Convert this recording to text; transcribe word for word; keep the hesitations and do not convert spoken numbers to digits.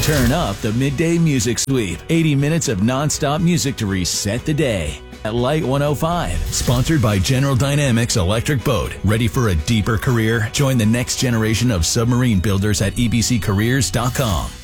Turn up the midday music sweep. eighty minutes of non-stop music to reset the day. At Light one oh five. Sponsored by General Dynamics Electric Boat. Ready for a deeper career? Join the next generation of submarine builders at E B C careers dot com.